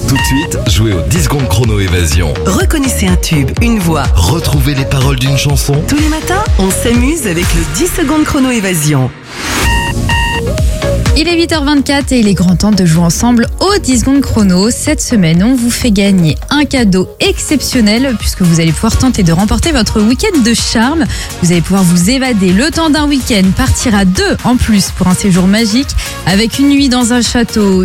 Tout de suite, jouez au 10 secondes chrono évasion. Reconnaissez un tube, une voix. Retrouvez les paroles d'une chanson. Tous les matins, on s'amuse avec le 10 secondes chrono évasion. Il est 8h24 et il est grand temps de jouer ensemble au 10 secondes chrono. Cette semaine, on vous fait gagner un cadeau exceptionnel puisque vous allez pouvoir tenter de remporter votre week-end de charme. Vous allez pouvoir vous évader le temps d'un week-end, partir à 2 en plus pour un séjour magique avec une nuit dans un château,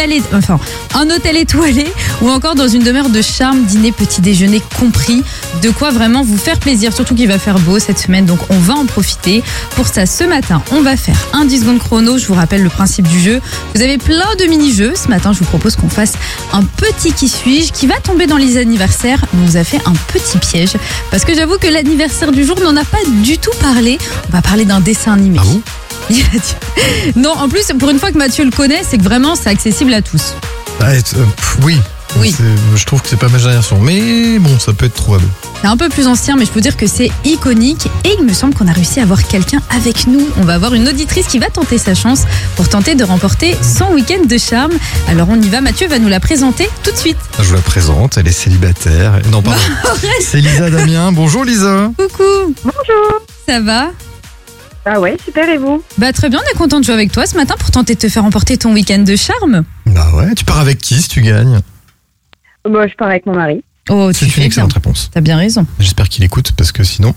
un hôtel étoilé ou encore dans une demeure de charme, dîner, petit déjeuner compris. De quoi vraiment vous faire plaisir, surtout qu'il va faire beau cette semaine, donc on va en profiter. Pour ça, ce matin, on va faire un 10 secondes chrono. Je vous rappelle le principe du jeu. Vous avez plein de mini-jeux. Ce matin, je vous propose qu'on fasse un petit qui suis-je qui va tomber dans les anniversaires. On vous a fait un petit piège parce que j'avoue que l'anniversaire du jour n'en a pas du tout parlé. On va parler d'un dessin animé. Ah bon ? Non, en plus, pour une fois que Mathieu le connaît, c'est que vraiment, c'est accessible à tous. Oui. Oui. Je trouve que c'est pas ma génération, mais bon, ça peut être trouvable. C'est un peu plus ancien, mais je peux dire que c'est iconique. Et il me semble qu'on a réussi à avoir quelqu'un avec nous. On va avoir une auditrice qui va tenter sa chance pour tenter de remporter son week-end de charme. Alors on y va, Mathieu va nous la présenter tout de suite. Je vous la présente, elle est célibataire. Non, pardon. C'est Lisa Damien. Bonjour Lisa. Coucou. Bonjour. Ça va ? Ah ouais, super, et vous? Bah très bien, on est content de jouer avec toi ce matin pour tenter de te faire remporter ton week-end de charme. Bah ouais, tu pars avec qui si tu gagnes ? Bah, je pars avec mon mari. Oh, C'est une excellente réponse. T'as bien raison. J'espère qu'il écoute parce que sinon...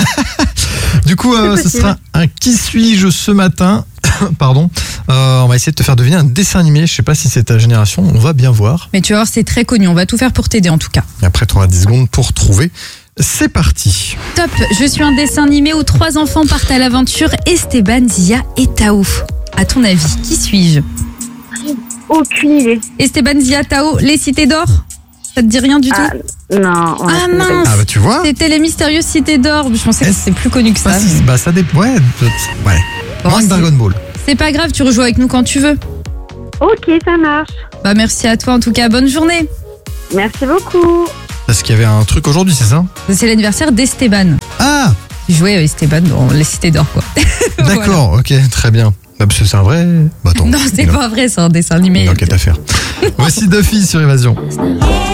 Du coup, ce sera un qui suis-je ce matin. Pardon. On va essayer de te faire deviner un dessin animé. Je sais pas si c'est ta génération, on va bien voir. Mais tu vas voir, c'est très connu. On va tout faire pour t'aider en tout cas. Et après, tu auras 10 secondes pour trouver. C'est parti. Top, je suis un dessin animé où 3 enfants partent à l'aventure, Esteban, Zia et Tao. À ton avis, qui suis-je ? Aucune idée. Esteban, Zia, Tao, les cités d'or ? Ça te dit rien du tout ? Non. Ah mince, Ah bah tu vois. c'était les mystérieuses cités d'or. Je pensais que c'était plus connu que ça. Ah, si, bah ça dépend. Ouais. Bon, Moins que Dragon Ball. C'est pas grave, tu rejoues avec nous quand tu veux. Ok, ça marche. Bah merci à toi en tout cas, bonne journée. Merci beaucoup. Parce qu'il y avait un truc aujourd'hui, c'est ça ? C'est l'anniversaire d'Esteban. Ah, Il jouait Esteban dans les cités d'or quoi. d'accord, ok, très bien. Bah, parce que c'est un vrai. Bah, attends, Non, c'est il a pas vrai, c'est un dessin animé. une enquête à faire. Voici Duffy sur Évasion.